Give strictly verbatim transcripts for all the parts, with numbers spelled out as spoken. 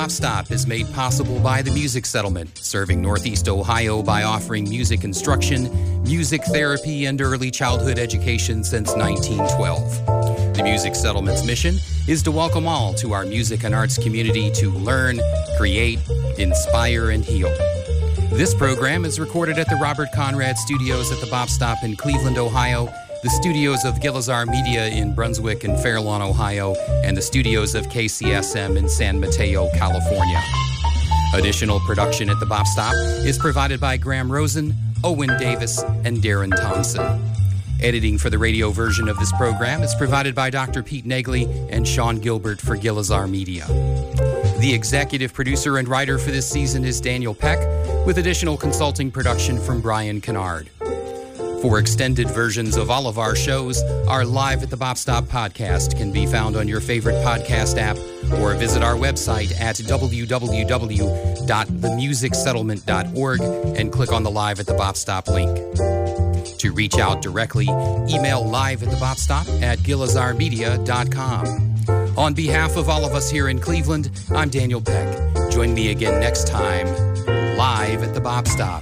Bop Stop is made possible by the Music Settlement, serving Northeast Ohio by offering music instruction, music therapy, and early childhood education since nineteen twelve. The Music Settlement's mission is to welcome all to our music and arts community to learn, create, inspire, and heal. This program is recorded at the Robert Conrad Studios at the Bop Stop in Cleveland, Ohio, the studios of Gilizar Media in Brunswick and Fairlawn, Ohio, and the studios of K C S M in San Mateo, California. Additional production at the Bop Stop is provided by Graham Rosen, Owen Davis, and Darren Thompson. Editing for the radio version of this program is provided by Doctor Pete Negley and Sean Gilbert for Gilizar Media. The executive producer and writer for this season is Daniel Peck, with additional consulting production from Brian Kennard. For extended versions of all of our shows, our Live at the Bop Stop podcast can be found on your favorite podcast app or visit our website at w w w dot the music settlement dot org and click on the Live at the Bop Stop link. To reach out directly, email live at the bop stop at gilizar media dot com. On behalf of all of us here in Cleveland, I'm Daniel Peck. Join me again next time, Live at the Bop Stop.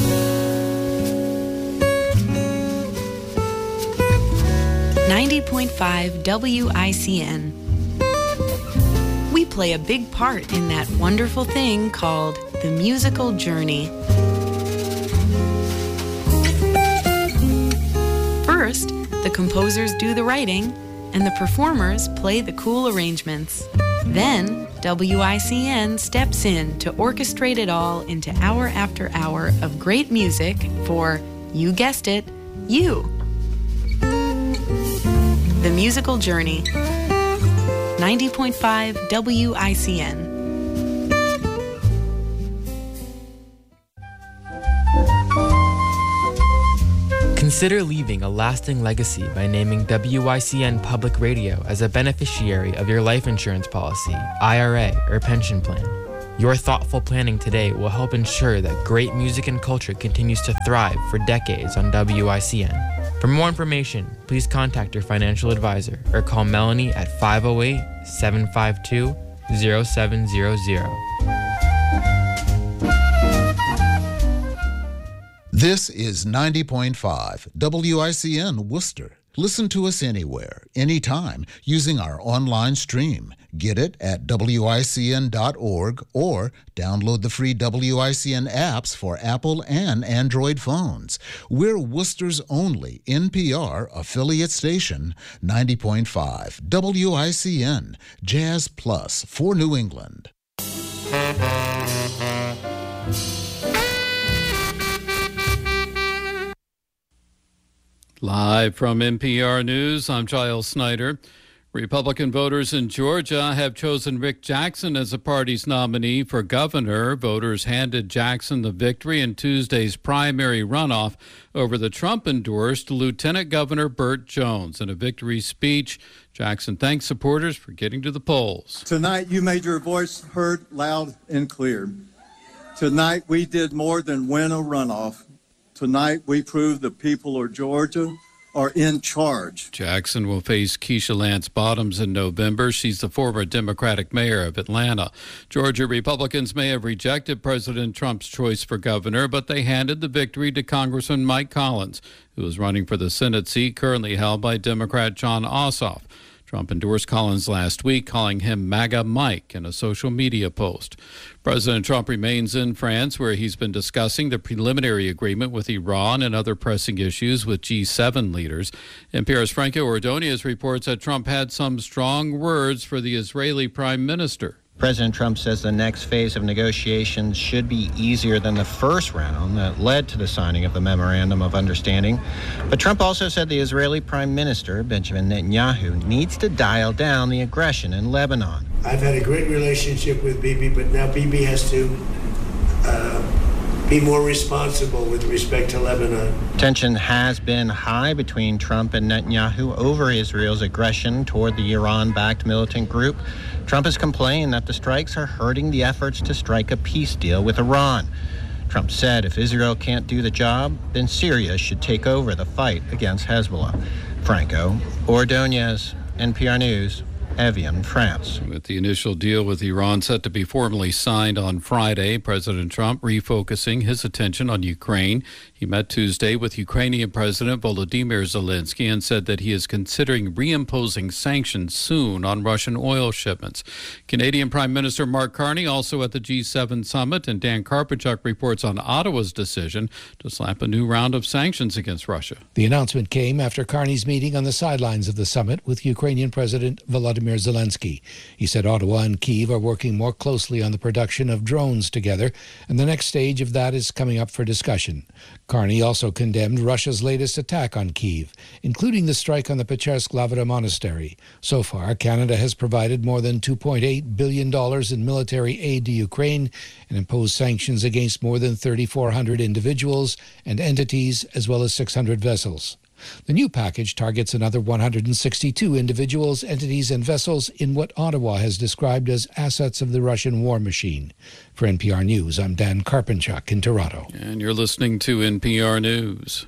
ninety point five W I C N. We play a big part in that wonderful thing called the musical journey. First, the composers do the writing, and the performers play the cool arrangements. Then, W I C N steps in to orchestrate it all into hour after hour of great music for, you guessed it, you. The Musical Journey. ninety point five W I C N. Consider leaving a lasting legacy by naming W I C N Public Radio as a beneficiary of your life insurance policy, I R A, or pension plan. Your thoughtful planning today will help ensure that great music and culture continues to thrive for decades on W I C N. For more information, please contact your financial advisor or call Melanie at five oh eight, seven five two, oh seven hundred. This is ninety point five W I C N Worcester. Listen to us anywhere, anytime, using our online stream. Get it at W I C N dot org or download the free W I C N apps for Apple and Android phones. We're Worcester's only N P R affiliate station, ninety point five W I C N, Jazz Plus for New England. Live from N P R News, I'm Giles Snyder. Republican voters in Georgia have chosen Rick Jackson as the party's nominee for governor. Voters handed Jackson the victory in Tuesday's primary runoff over the Trump-endorsed Lieutenant Governor Burt Jones. In a victory speech, Jackson thanked supporters for getting to the polls. Tonight, you made your voice heard loud and clear. Tonight, we did more than win a runoff. Tonight, we proved the people of Georgia are in charge. Jackson will face Keisha Lance Bottoms in November. She's the former Democratic mayor of Atlanta. Georgia Republicans may have rejected President Trump's choice for governor, but they handed the victory to Congressman Mike Collins, who is running for the Senate seat currently held by Democrat Jon Ossoff. Trump endorsed Collins last week, calling him MAGA Mike in a social media post. President Trump remains in France, where he's been discussing the preliminary agreement with Iran and other pressing issues with G seven leaders. N P R's Franco Ordonez reports that Trump had some strong words for the Israeli prime minister. President Trump says the next phase of negotiations should be easier than the first round that led to the signing of the Memorandum of Understanding. But Trump also said the Israeli Prime Minister, Benjamin Netanyahu, needs to dial down the aggression in Lebanon. I've had a great relationship with Bibi, but now Bibi has to uh, be more responsible with respect to Lebanon. Tension has been high between Trump and Netanyahu over Israel's aggression toward the Iran-backed militant group. Trump has complained that the strikes are hurting the efforts to strike a peace deal with Iran. Trump said if Israel can't do the job, then Syria should take over the fight against Hezbollah. Franco Ordonez, N P R News, Evian, France. With the initial deal with Iran set to be formally signed on Friday, President Trump refocusing his attention on Ukraine. He met Tuesday with Ukrainian President Volodymyr Zelensky and said that he is considering reimposing sanctions soon on Russian oil shipments. Canadian Prime Minister Mark Carney also at the G seven summit, and Dan Karpinchuk reports on Ottawa's decision to slap a new round of sanctions against Russia. The announcement came after Carney's meeting on the sidelines of the summit with Ukrainian President Volodymyr Zelensky. He said Ottawa and Kyiv are working more closely on the production of drones together, and the next stage of that is coming up for discussion. Carney also condemned Russia's latest attack on Kyiv, including the strike on the Pechersk-Lavra monastery. So far, Canada has provided more than two point eight billion dollars in military aid to Ukraine and imposed sanctions against more than three thousand four hundred individuals and entities, as well as six hundred vessels. The new package targets another one hundred sixty-two individuals, entities, and vessels in what Ottawa has described as assets of the Russian war machine. For N P R News, I'm Dan Karpinchuk in Toronto. And you're listening to N P R News.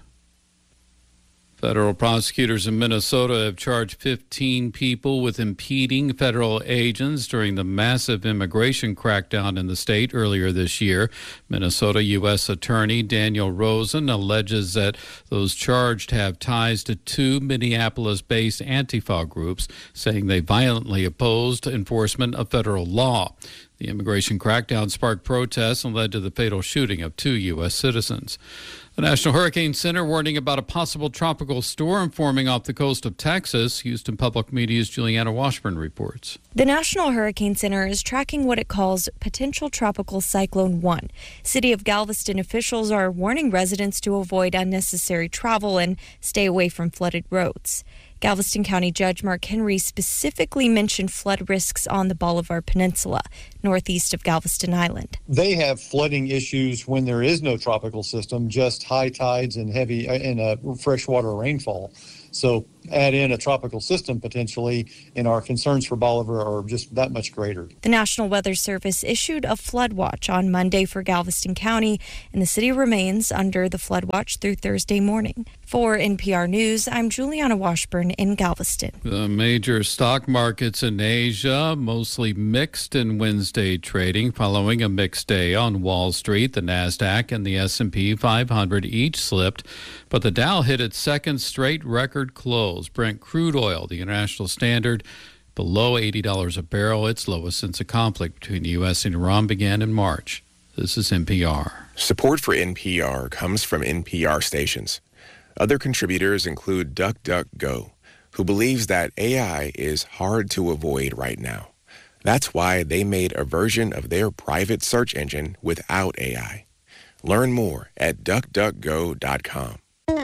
Federal prosecutors in Minnesota have charged fifteen people with impeding federal agents during the massive immigration crackdown in the state earlier this year. Minnesota U S Attorney Daniel Rosen alleges that those charged have ties to two Minneapolis-based Antifa groups, saying they violently opposed enforcement of federal law. The immigration crackdown sparked protests and led to the fatal shooting of two U S citizens. The National Hurricane Center warning about a possible tropical storm forming off the coast of Texas. Houston Public Media's Juliana Washburn reports. The National Hurricane Center is tracking what it calls potential tropical cyclone one. City of Galveston officials are warning residents to avoid unnecessary travel and stay away from flooded roads. Galveston County Judge Mark Henry specifically mentioned flood risks on the Bolivar Peninsula, northeast of Galveston Island. They have flooding issues when there is no tropical system, just high tides and heavy and a freshwater rainfall. So add in a tropical system potentially, and our concerns for Bolivar are just that much greater. The National Weather Service issued a flood watch on Monday for Galveston County, and the city remains under the flood watch through Thursday morning. For N P R News, I'm Juliana Washburn in Galveston. The major stock markets in Asia mostly mixed in Wednesday trading, following a mixed day on Wall Street. The Nasdaq and the S and P five hundred each slipped, but the Dow hit its second straight record close. Brent crude oil, the international standard, below eighty dollars a barrel, its lowest since the conflict between the U S and Iran began in March. This is N P R. Support for N P R comes from N P R stations. Other contributors include DuckDuckGo, who believes that A I is hard to avoid right now. That's why they made a version of their private search engine without A I. Learn more at duck duck go dot com.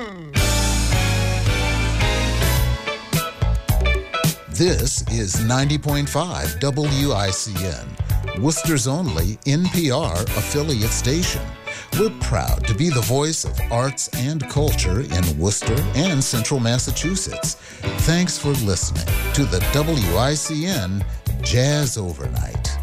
This is ninety point five W I C N, Worcester's only N P R affiliate station. We're proud to be the voice of arts and culture in Worcester and Central Massachusetts. Thanks for listening to the W I C N Jazz Overnight.